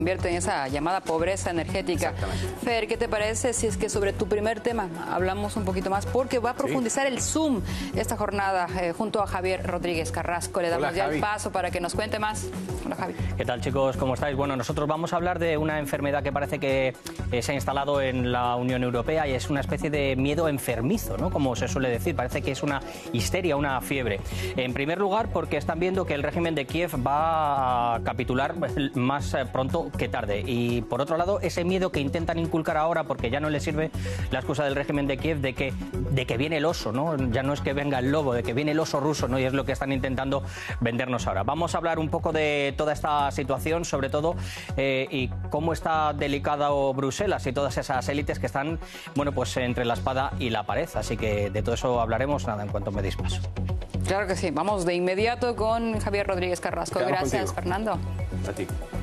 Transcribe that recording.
convierte en esa llamada pobreza energética. Fer, ¿qué te parece si es que sobre tu primer tema hablamos un poquito más? Porque va a profundizar el Zoom esta jornada junto a Javier Rodríguez Carrasco. Le damos ya el paso para que nos cuente más. Hola, Javi. ¿Qué tal, chicos? ¿Cómo estáis? Bueno, nosotros vamos a hablar de una enfermedad que parece que se ha instalado en la Unión Europea y es una especie de miedo enfermizo, ¿no? Como se suele decir, parece que es una histeria, una fiebre. En primer lugar, porque están viendo que el régimen de Kiev va a capitular más pronto que tarde. Y por otro lado, ese miedo que intentan inculcar ahora, porque ya no le sirve la excusa del régimen de Kiev de que viene el oso, ¿no? Ya no es que venga el lobo, de que viene el oso ruso, ¿no? Y es lo que están intentando vendernos ahora. Vamos a hablar un poco de toda esta situación, sobre todo, y cómo está delicado Bruselas y todas esas élites que están, bueno, pues entre la espada y la pared. Así que de todo eso hablaremos, nada, en cuanto me dispaso. Claro que sí. Vamos de inmediato con Javier Rodríguez Carrasco. Gracias, contigo, Fernando. A ti.